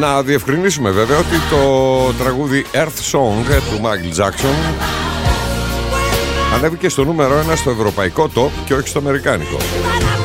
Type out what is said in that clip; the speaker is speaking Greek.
Να διευκρινίσουμε βέβαια ότι το τραγούδι Earth Song του Michael Jackson ανέβηκε στο νούμερο 1 στο ευρωπαϊκό top και όχι στο αμερικάνικο.